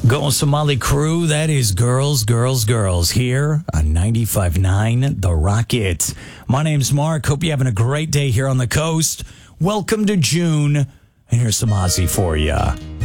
Going Somali crew, that is Girls, Girls, Girls here on 95.9 The Rocket. My name's Mark. Hope you're having a great day here on the coast. Welcome to June, and here's some Ozzy for ya.